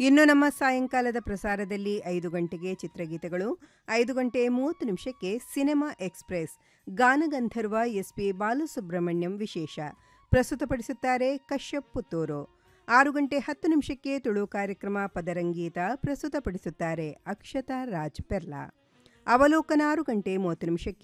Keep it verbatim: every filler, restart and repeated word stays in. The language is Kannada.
ಇನ್ನು ನಮ್ಮ ಸಾಯಂಕಾಲದ ಪ್ರಸಾರದಲ್ಲಿ ಐದು ಗಂಟೆಗೆ ಚಿತ್ರಗೀತೆಗಳು, ಐದು ಗಂಟೆ ಮೂವತ್ತು ನಿಮಿಷಕ್ಕೆ cinema express ಗಾನಗಂಧರ್ವ S P Balasubrahmanyam ವಿಶೇಷ ಪ್ರಸ್ತುತಪಡಿಸುತ್ತಾರೆ ಕಶ್ಯಪ್ ಪುತ್ತೂರು. ಆರು ಗಂಟೆ ಹತ್ತು ನಿಮಿಷಕ್ಕೆ ತುಳು ಕಾರ್ಯಕ್ರಮ ಪದರಂಗೀತ ಪ್ರಸ್ತುತಪಡಿಸುತ್ತಾರೆ ಅಕ್ಷತಾ ರಾಜ್ ಪೆರ್ಲಾ. ಅವಲೋಕನ ಆರು ಗಂಟೆ ಮೂವತ್ತು ನಿಮಿಷಕ್ಕೆ